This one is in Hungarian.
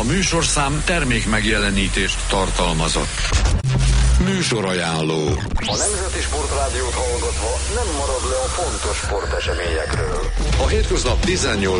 műsorszám termék megjelenítést tartalmazott. Műsorajánló. A Nemzeti Sportrádiót hallgatva nem marad le a fontos sporteseményekről. A hétköznap 18